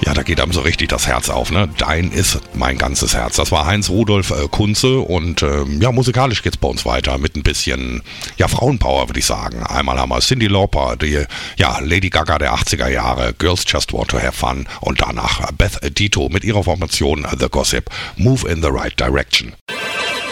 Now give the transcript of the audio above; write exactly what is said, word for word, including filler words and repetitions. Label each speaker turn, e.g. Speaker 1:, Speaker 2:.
Speaker 1: Ja, da geht einem so richtig das Herz auf, ne? Dein ist mein ganzes Herz. Das war Heinz-Rudolf äh, Kunze und ähm, ja, musikalisch geht's bei uns weiter mit ein bisschen, ja, Frauenpower, würde ich sagen. Einmal haben wir Cyndi Lauper, die, ja, Lady Gaga der achtziger Jahre, Girls Just Want to Have Fun und danach Beth Ditto mit ihrer Formation The Gossip, Move in the Right Direction.